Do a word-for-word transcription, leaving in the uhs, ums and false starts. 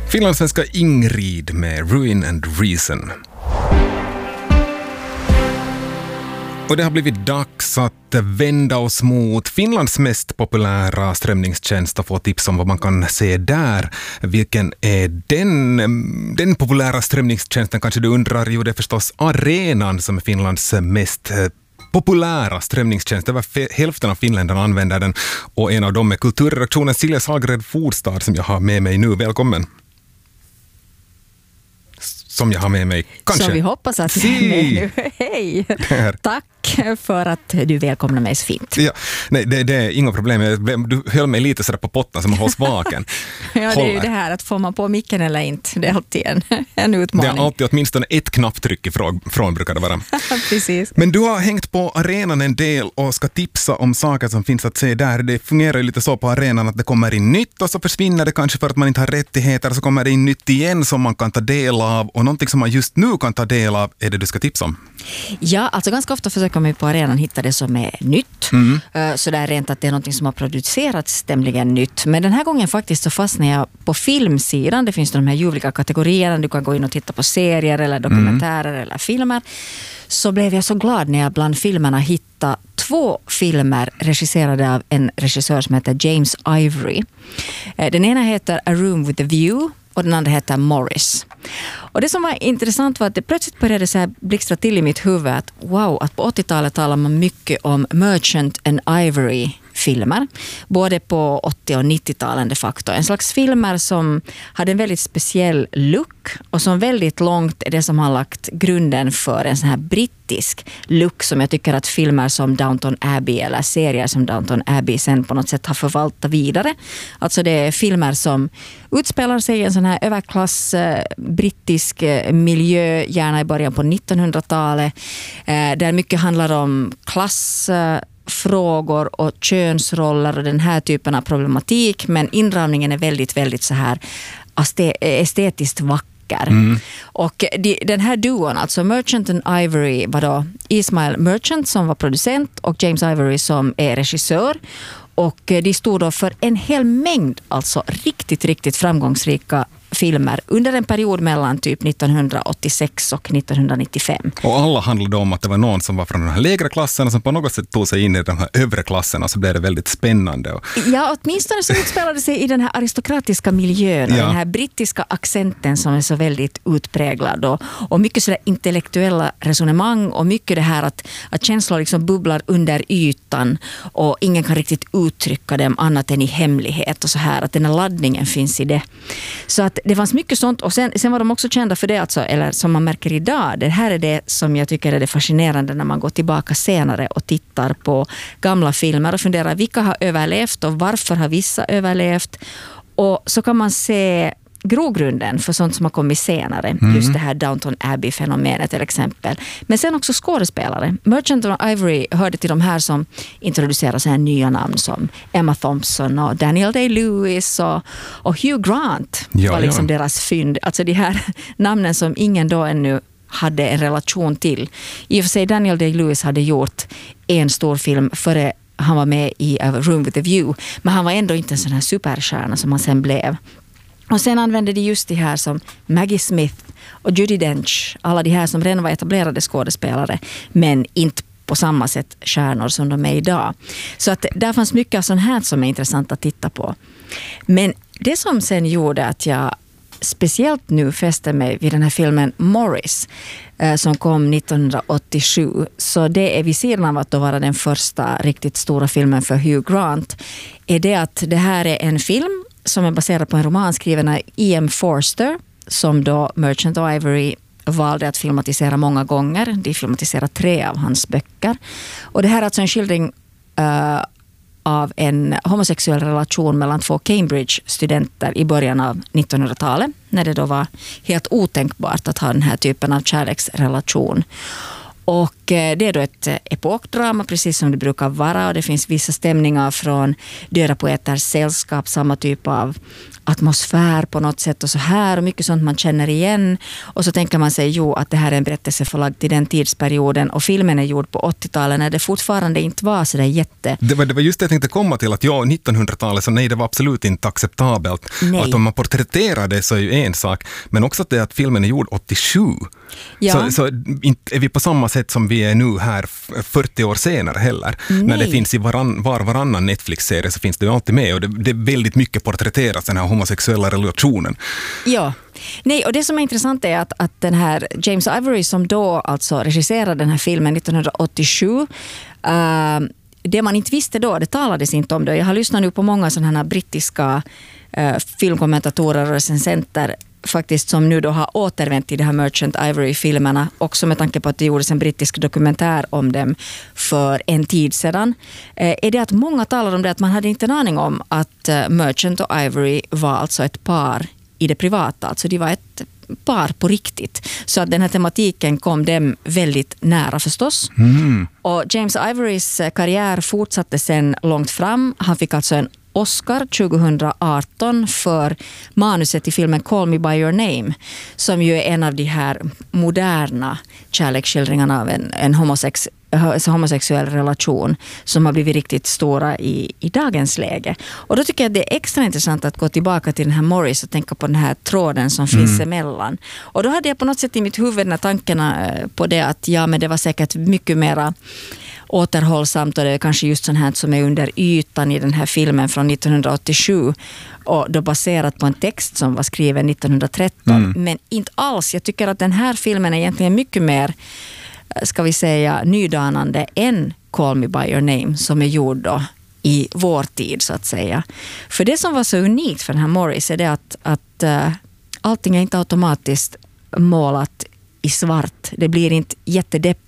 Finlandssvenska Ingrid med Ruin and Reason. Och det har blivit dags att vända oss mot Finlands mest populära strömningstjänst och få tips om vad man kan se där. Vilken är den, den populära strömningstjänsten, kanske du undrar? Jo, det är förstås Arenan som är Finlands mest populära strömningstjänst. Över hälften av finländarna använder den, och en av dem är kulturredaktionen Silja Sahlgren Fordstad som jag har med mig nu. Välkommen. Som jag har med mig. Kanske. Så vi hoppas att du är med nu. Hej! Tack för att du välkomnar mig så fint. Ja, nej, det, det är inga problem. Du höll mig lite sådär på potten som man hålls vaken. Ja, det är ju det här att får man på micken eller inte. Det är alltid en, en utmaning. Det är alltid åtminstone ett knapptryck ifrån från brukar det vara. Precis. Men du har hängt på Arenan en del och ska tipsa om saker som finns att se där. Det fungerar ju lite så på Arenan att det kommer in nytt och så försvinner det kanske för att man inte har rättigheter, så kommer det in nytt igen som man kan ta del av, och någonting som man just nu kan ta del av är det du ska tipsa om. Ja, alltså ganska ofta försöker man på Arenan hitta det som är nytt. Mm. Så det är rent att det är något som har producerats tämligen nytt. Men den här gången faktiskt så fastnar jag på filmsidan. Det finns de här ljuvliga kategorierna. Du kan gå in och titta på serier eller dokumentärer mm. eller filmer. Så blev jag så glad när jag bland filmerna hittade två filmer regisserade av en regissör som heter James Ivory. Den ena heter A Room with a View och den andra heter Morris. Och det som var intressant var att det plötsligt började så här blixtra till i mitt huvud att wow, att på åttiotalet talar man mycket om Merchant and Ivory-filmer. Både på åttio- och nittio-talen de facto. En slags filmer som hade en väldigt speciell look och som väldigt långt är det som har lagt grunden för en sån här brittisk look som jag tycker att filmer som Downton Abbey eller serier som Downton Abbey sen på något sätt har förvaltat vidare. Alltså det är filmer som utspelar sig i en sån här överklass eh, brittisk eh, miljö, gärna i början på nittonhundratalet, eh, där mycket handlar om klass eh, frågor och könsroller och den här typen av problematik, men inramningen är väldigt, väldigt så här estetiskt vacker. Mm. Och de, den här duon, alltså Merchant and Ivory, var då Ismail Merchant som var producent och James Ivory som är regissör. Och de stod då för en hel mängd alltså riktigt, riktigt framgångsrika filmer under en period mellan typ nittonhundraåttiosex och nittonhundranittiofem. Och alla handlade om att det var någon som var från den här lägre klassen som på något sätt tog sig in i de här övre klasserna, så blev det väldigt spännande. Ja, åtminstone så utspelade sig i den här aristokratiska miljön och ja. Den här brittiska accenten som är så väldigt utpräglad och, och mycket sådär intellektuella resonemang och mycket det här att, att känslor liksom bubblar under ytan och ingen kan riktigt uttrycka dem annat än i hemlighet och så här, att den här laddningen finns i det. Så att det fanns mycket sånt, och sen, sen var de också kända för det, alltså, eller som man märker idag, det här är det som jag tycker är det fascinerande när man går tillbaka senare och tittar på gamla filmer och funderar vilka har överlevt och varför har vissa överlevt, och så kan man se grogrunden för sånt som har kommit senare. Mm. Just det här Downton Abbey-fenomenet till exempel. Men sen också skådespelare. Merchant och Ivory hörde till de här som introducerade så här nya namn som Emma Thompson och Daniel Day-Lewis och, och Hugh Grant ja, var liksom ja. deras fynd. Alltså de här namnen som ingen då ännu hade en relation till. I och för sig Daniel Day-Lewis hade gjort en stor film före han var med i A Room with a View. Men han var ändå inte en sån här superstjärna som han sen blev. Och sen använde de just de här som Maggie Smith och Judi Dench. Alla de här som redan var etablerade skådespelare, men inte på samma sätt stjärnor som de är idag. Så att där fanns mycket av sånt här som är intressant att titta på. Men det som sen gjorde att jag speciellt nu fäste mig vid den här filmen Morris eh, som kom nittonhundraåttiosju. Så det är vid sidan av att då vara den första riktigt stora filmen för Hugh Grant, är det att det här är en film som är baserad på en roman skriven av E M Forster som då Merchant och Ivory valde att filmatisera många gånger. De filmatiserade tre av hans böcker. Och det här är alltså en skildring uh, av en homosexuell relation mellan två Cambridge-studenter i början av nittonhundratalet, när det då var helt otänkbart att ha den här typen av kärleksrelation. Och det är då ett epokdrama precis som det brukar vara, och det finns vissa stämningar från Döda poeters sällskap, samma typ av atmosfär på något sätt och så här och mycket sånt man känner igen. Och så tänker man sig jo att det här är en berättelse förlagd till den tidsperioden och filmen är gjord på åttiotalet när det fortfarande inte var så där jätte... Det var, det var just det jag tänkte komma till, att ja, nittonhundratalet så nej, det var absolut inte acceptabelt. Nej. Att om man porträtterar det så är ju en sak, men också att, det, att filmen är gjord åttiosju. Ja. Så, så inte är vi på samma sätt som vi är nu här fyrtio år senare heller. Nej. När det finns i varann, var varannan Netflix-serie så finns det ju alltid med och det, det är väldigt mycket porträtteras den här homosexuella relationen. Ja, nej, och det som är intressant är att, att den här James Ivory som då alltså regisserade den här filmen nittonhundraåttiosju, uh, det man inte visste då, det talades inte om det. Jag har lyssnat nu på många sådana här brittiska uh, filmkommentatorer och recensenter faktiskt som nu då har återvänt till de här Merchant Ivory-filmerna, också med tanke på att det gjordes en brittisk dokumentär om dem för en tid sedan, eh, är det att många talar om det att man hade inte en aning om att eh, Merchant och Ivory var alltså ett par i det privata, alltså de var ett par på riktigt. Så att den här tematiken kom dem väldigt nära förstås. Mm. Och James Ivorys karriär fortsatte sen långt fram. Han fick alltså en Oscar tjugohundraarton för manuset till filmen Call Me By Your Name, som ju är en av de här moderna kärleksskildringarna av en, en homosex, homosexuell relation som har blivit riktigt stora i, i dagens läge. Och då tycker jag att det är extra intressant att gå tillbaka till den här Morris och tänka på den här tråden som finns mm. emellan. Och då hade jag på något sätt i mitt huvud när tankarna på det att ja, men det var säkert mycket mera återhållsamt och det är kanske just sånt här som är under ytan i den här filmen från nittonhundraåttiosju och då baserat på en text som var skriven nittonhundratretton. Mm. Men inte alls. Jag tycker att den här filmen är egentligen mycket mer, ska vi säga, nydanande än Call Me By Your Name som är gjord då i vår tid så att säga. För det som var så unikt för den här Morris är det att, att uh, allting är inte automatiskt målat i svart. Det blir inte jättedeppigt